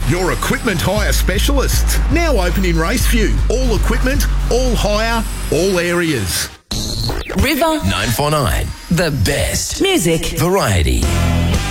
your equipment hire specialists. Now open in Raceview. All equipment, all hire, all areas. River 949. The Best music variety.